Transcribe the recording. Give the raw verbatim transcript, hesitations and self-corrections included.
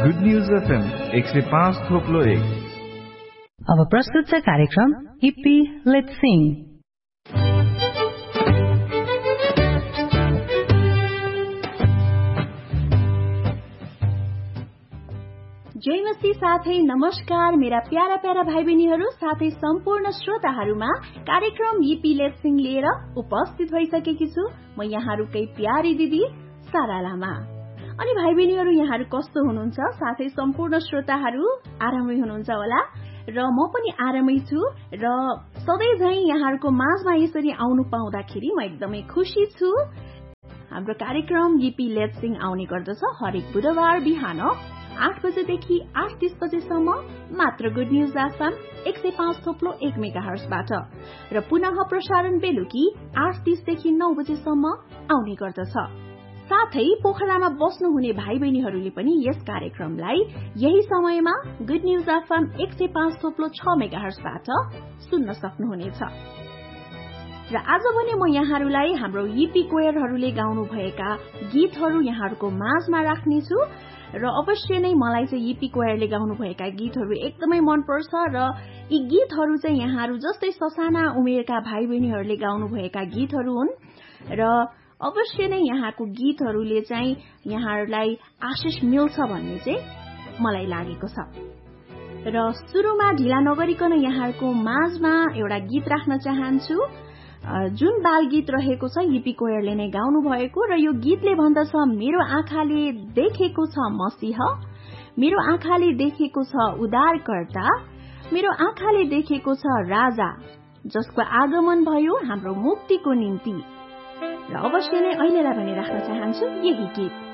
Good news FM एक सय पाँच थोप्लो एक। अब प्रस्तुत छ कार्यक्रम हिप्पी लेट्स सिंग। जय मसी साथै नमस्कार मेरा प्यारा प्यारा भाइ बहिनीहरू साथै सम्पूर्ण श्रोताहरूमा कार्यक्रम हिप्पी लेट्स सिंग लिएर उपस्थित भइसकेकी छु। म यहाँहरूकै प्यारी दिदी सारा लामा। अनि भाइ बहिनीहरू यहाँहरू कस्तो हुनुहुन्छ? साथै सम्पूर्ण श्रोताहरू आरामै हुनुहुन्छ होला र म पनि आरामै छु र सधैँ झैं यहाँहरूको माझमा यसरी आउनु पाउँदाखेरि म एकदमै खुशी छु। हाम्रो कार्यक्रम हिप्पी लेट्स सिंग आउने गर्दछ हरेक बुधबार बिहान आठ बजेदेखि आठ तीस बजेसम्म मात्र गुड न्यूज एफएम एक सय पाँच थोप्लो एक मेगाहर्जबाट र पुनः प्रसारण बेलुकी आठ तीसदेखि नौ बजेसम्म आउने गर्दछ। साथै पोखरामा बस्नुहुने भाइ बहिनीहरूले पनि यस कार्यक्रमलाई यही समयमा गुड न्यूज एफएम एक सय पाँच थोप्लो छ मेगाहर्जबाट सुन्न सक्नुहुनेछ। र आज भने म यहाँहरूलाई हाम्रो हिप्पी कोयरहरूले गाउनु भएका गीतहरू यहाँहरूको माझमा राख्नेछु र अवश्य नै मलाई चाहिँ हिप्पी कोयरले गाउनु भएका गीतहरू एकदमै मनपर्छ र यी गीतहरू चाहिँ यहाँहरू जस्तै ससाना उमेरका भाइ बहिनीहरूले गाउनु भएका गीतहरू हुन् र अवश्य नै यहाँको गीतहरूले चाहिँ यहाँहरूलाई आशिष मिल्छ भन्ने चाहिँ मलाई लागेको छ। र सुरुमा ढिला नगरिकन यहाँहरूको माझमा एउटा गीत राख्न चाहन्छु जुन बाल गीत रहेको छ हिप्पी कोयरले नै गाउनु भएको र यो गीतले भन्दछ मेरो आँखाले देखेको छ मसीह, मेरो आँखाले देखेको छ उद्धारकर्ता, मेरो आँखाले देखेको छ राजा जसको आगमन भयो हाम्रो मुक्तिको निम्ति। र अवश्य नै अहिलेलाई भने राख्न चाहन्छु यही गीत।